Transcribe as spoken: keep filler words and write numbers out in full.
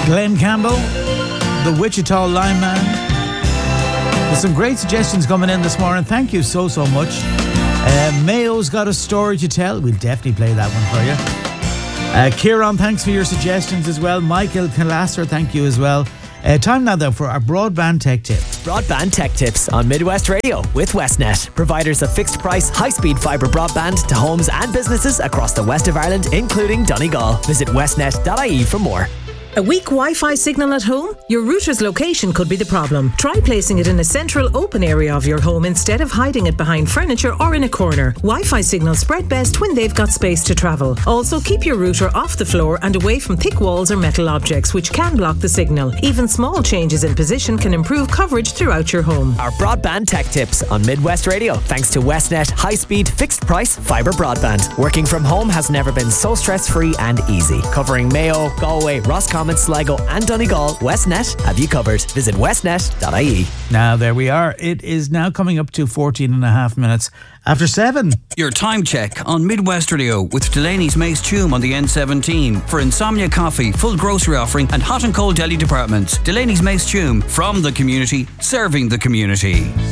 Glenn Campbell, the Wichita lineman. There's some great suggestions coming in this morning. Thank you so, so much. Uh, Mayo's got a story to tell. We'll definitely play that one for you. Uh, Kieran, thanks for your suggestions as well. Michael Calasser, thank you as well. Uh, time now, though, for our broadband tech tip. Broadband tech tips on Midwest Radio with Westnet. Providers of fixed price, high-speed fibre broadband to homes and businesses across the west of Ireland, including Donegal. Visit westnet dot I E for more. A weak Wi-Fi signal at home? Your router's location could be the problem. Try placing it in a central open area of your home instead of hiding it behind furniture or in a corner. Wi-Fi signals spread best when they've got space to travel. Also, keep your router off the floor and away from thick walls or metal objects, which can block the signal. Even small changes in position can improve coverage throughout your home. Our broadband tech tips on Midwest Radio, thanks to Westnet high-speed, fixed-price fibre broadband. Working from home has never been so stress-free and easy. Covering Mayo, Galway, Roscommon, Sligo and Donegal, Westnet have you covered. Visit westnet dot I E. Now, there we are. It is now coming up to fourteen and a half minutes after seven. Your time check on Midwest Radio with Delaney's Mace Tume on the N seventeen. For Insomnia Coffee, full grocery offering and hot and cold deli departments. Delaney's Mace Tume, from the community, serving the community.